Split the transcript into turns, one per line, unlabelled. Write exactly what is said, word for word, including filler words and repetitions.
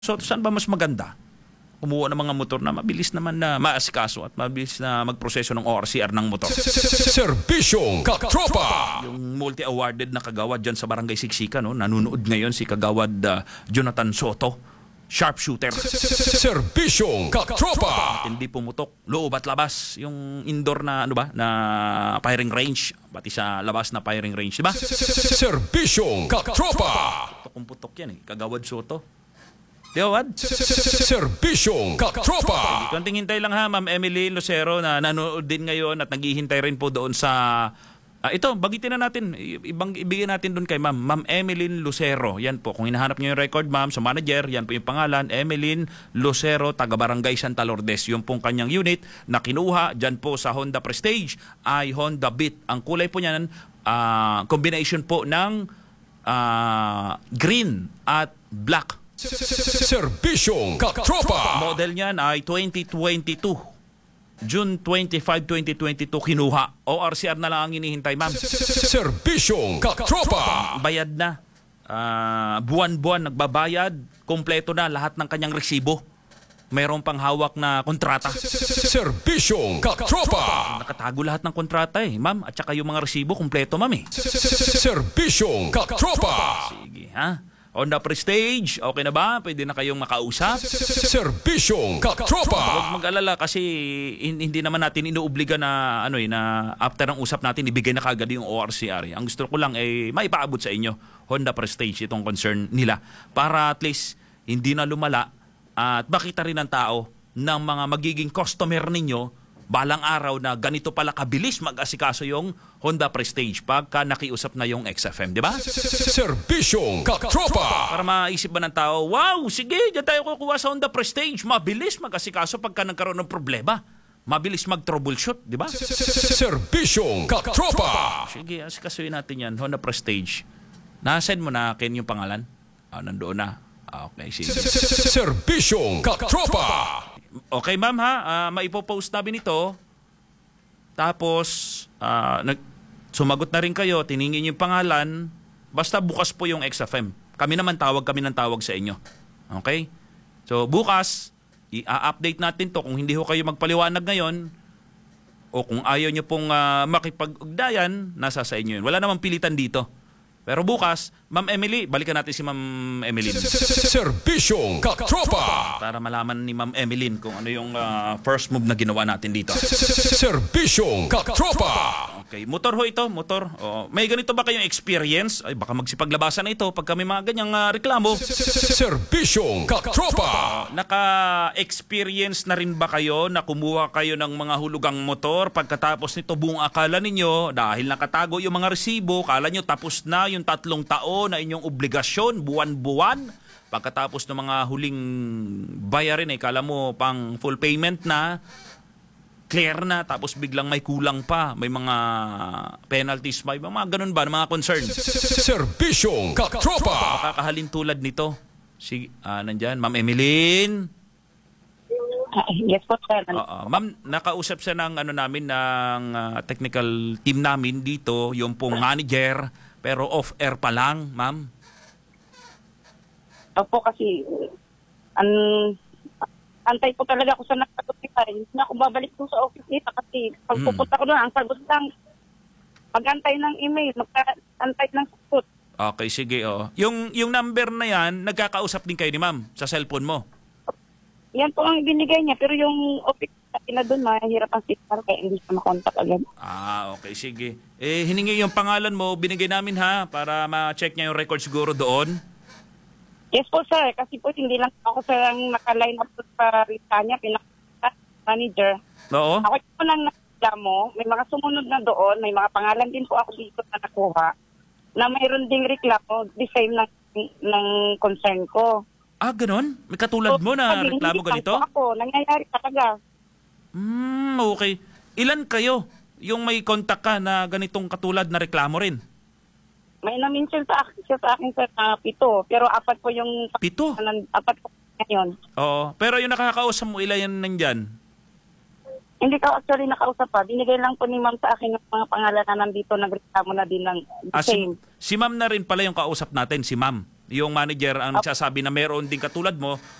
So, saan ba mas maganda? Kumuha ng mga motor na mabilis naman na maasikaso at mabilis na magproseso ng O R C R ng motor.
Serbisyong Katropa!
Yung multi-awarded na kagawad dyan sa Barangay Siksika, no? Nanonood ngayon si kagawad uh, Jonathan Soto, sharpshooter.
Serbisyong Katropa!
Hindi pumutok, loob at labas. Yung indoor na, ano ba, na firing range, pati sa labas na firing range, di ba?
Serbisyong Katropa!
Putok kung putok yan eh, kagawad Soto. Di ba, Wad?
Serbisyong Katropa!
Konting hintay lang ha, Ma'am Emily Lucero na nanonood din ngayon at naghihintay rin po doon sa... Uh, ito, bagitin na natin. Ibang, ibigay natin doon kay Ma'am. Ma'am Emeline Lucero. Yan po. Kung hinahanap niyo yung record, Ma'am, sa manager, yan po yung pangalan. Emeline Lucero, taga Barangay Santa Lourdes. Yung pong kanyang unit na kinuha dyan po sa Honda Prestige ay Honda Beat. Ang kulay po niyan, uh, combination po ng uh, green at black.
Serbisyong Katropa!
Model niyan ay twenty twenty-two. June twenty-fifth, twenty twenty-two kinuha. O R C R na lang ang hinihintay, ma'am.
Serbisyong Katropa!
Bayad na. Uh, buwan-buwan nagbabayad. Kompleto na lahat ng kanyang resibo. Mayroon pang hawak na kontrata.
Serbisyong Katropa!
Nakatago lahat ng kontrata eh, ma'am. At saka yung mga resibo, kompleto, ma'am eh.
Serbisyong Katropa!
Sige, ha? Honda Prestige, okay na ba? Pwede na kayong makausap?
Serbisyong Katropa!
Huwag mag-alala kasi hindi naman natin inuobliga na ano eh, na after ang usap natin ibigay na kagad yung O R C R. Ang gusto ko lang ay eh, maipaabot sa inyo Honda Prestige itong concern nila para at least hindi na lumala at makita rin ng tao ng mga magiging customer ninyo balang araw na ganito pala kabilis mag-asikaso yung Honda Prestige pagka nakiusap na yung X F M, di ba?
Serbisyong Katropa!
Para maisip ba ng tao, wow, sige, dyan tayo kukuha sa Honda Prestige. Mabilis mag-asikaso pagka nagkaroon ng problema. Mabilis mag-troubleshoot, di ba?
Serbisyong Katropa!
Sige, asikasuin natin yan, Honda Prestige. Nasend mo na akin yung pangalan? Ah, nandoon na. Ah, okay, sige.
Serbisyong Katropa!
Okay, ma'am ha, uh, maipopost namin ito. Tapos, uh, nag sumagot na rin kayo, tiningin yung pangalan. Basta bukas po yung X F M. Kami naman tawag, kami ng tawag sa inyo. Okay? So, bukas, i-update natin to. Kung hindi ho kayo magpaliwanag ngayon, o kung ayaw nyo pong uh, makipag-ugnayan, nasa sa inyo yun. Wala namang pilitan dito. Pero bukas, Ma'am Emily, balikan natin si Ma'am Emeline.
Serbisyong Katropa!
Para malaman ni Ma'am Emeline kung ano yung uh, first move na ginawa natin dito.
Serbisyong Katropa!
Okay, motor ho ito, motor. Oh, may ganito ba kayong experience? Ay, baka magsipaglabasan na ito pag kami mga ganyang uh, reklamo.
Serbisyong Katropa!
Uh, naka-experience na rin ba kayo na kumuha kayo ng mga hulugang motor pagkatapos nito buong akala ninyo dahil nakatago yung mga resibo, akala nyo tapos na yung tatlong taon na inyong obligasyon, buwan-buwan. Pagkatapos ng mga huling bayarin, eh, kala mo pang full payment na, clear na, tapos biglang may kulang pa, may mga penalties, may mga ganun ba, mga concern.
Serbisyong Katropa!
Makakahalin tulad nito. Si, uh, nandyan, Ma'am Emeline.
Uh, yes po, sir.
Uh, uh, Ma'am, nakausap siya ng, ano, namin, ng uh, technical team namin dito, yung pong manager, pero off-air pa lang, ma'am.
Opo, kasi an antay po talaga ako sa nakatutipay. Hindi na ako babalik po sa office nito kasi pag pupunta ko doon, ang sagot lang, pag-antay ng email, mag-antay ng sagot.
Okay, sige. Oh. Yung, yung number na yan, nagkakausap din kayo ni ma'am sa cellphone mo?
Yan po ang binigay niya, pero yung office na doon, mahirap ang sitar kaya hindi siya makontak agad.
Ah, okay, sige. Eh, hiningi yung pangalan mo, binigay namin ha, para ma-check niya yung record siguro doon.
Yes po, sir. Kasi po, hindi lang ako sa naka-line up sa lista niya, pinaka-manager.
Oo.
Ako po lang nareklamo, may mga sumunod na doon, may mga pangalan din po ako dito na nakuha, na mayroon ding reklamo, the same ng, ng concern ko.
Ah, ganon? May katulad
So,
mo na
sabi,
reklamo
hindi
ganito?
lang po ako, nangyayari talaga.
Hmm, okay. Ilan kayo yung may contact ka na ganitong katulad na reklamo rin?
May na-mention sa akin, siya sa akin sa uh, pito, pero apat po yung...
Pito?
Apat po ngayon.
Oo. Pero yung nakakausap mo, ilan yan nandyan?
Hindi ka actually nakausap pa. Binigay lang po ni ma'am sa akin ng mga pangalan na nandito, nagreklamo na din ng
Ah, si,
same.
si ma'am na rin pala yung kausap natin, si ma'am. yung manager ang nagsasabi na meron din katulad mo,